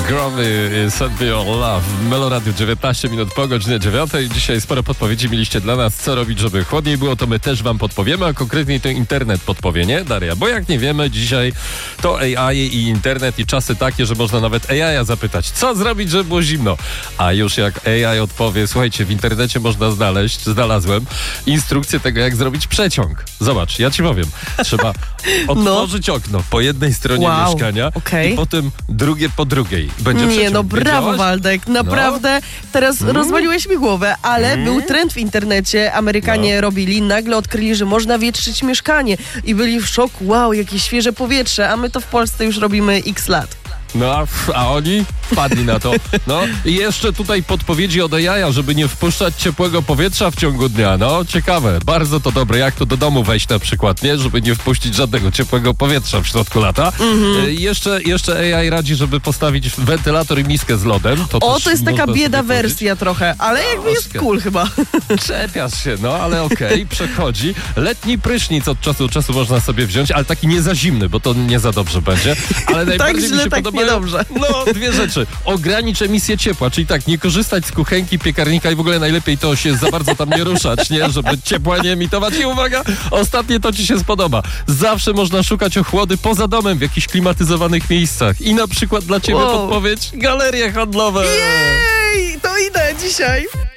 Growy, Send Me Your Love. Meloradiu 19 minut po godzinie 9. Dzisiaj sporo podpowiedzi mieliście dla nas, co robić, żeby chłodniej było, to my też wam podpowiemy, a konkretniej to internet podpowie, nie, Daria? Bo jak nie wiemy, dzisiaj to AI i internet i czasy takie, że można nawet AI zapytać, co zrobić, żeby było zimno. A już jak AI odpowie, słuchajcie, w internecie można znalazłem instrukcję tego, jak zrobić przeciąg. Zobacz, ja ci powiem. Trzeba otworzyć okno po jednej stronie mieszkania i potem drugie po drugiej. Będzie przeciąg. Nie, no brawo, Waldek. Naprawdę teraz rozwaliłeś mi głowę, ale był trend w internecie. Amerykanie robili, nagle odkryli, że można wietrzyć mieszkanie i byli w szoku. Wow, jakie świeże powietrze, a my to w Polsce już robimy x lat. No, a oni wpadli na to. No i jeszcze tutaj podpowiedzi od AI, żeby nie wpuszczać ciepłego powietrza w ciągu dnia. No, ciekawe, bardzo to dobre. Jak to do domu wejść na przykład, nie? Żeby nie wpuścić żadnego ciepłego powietrza w środku lata. Jeszcze AI radzi, żeby postawić wentylator i miskę z lodem. To jest taka bieda wersja trochę, ale jakby jest cool chyba. Czepiasz się, no ale okej, przechodzi. Letni prysznic od czasu do czasu można sobie wziąć, ale taki nie za zimny, bo to nie za dobrze będzie. Ale najbardziej mi się podoba. Niedobrze. No, dwie rzeczy. Ogranicz emisję ciepła, czyli tak, nie korzystać z kuchenki, piekarnika i w ogóle najlepiej to się za bardzo tam nie ruszać, nie? Żeby ciepła nie emitować. I uwaga, ostatnie to ci się spodoba. Zawsze można szukać ochłody poza domem w jakichś klimatyzowanych miejscach. I na przykład dla ciebie podpowiedź, galerie handlowe. Jej, to idę dzisiaj.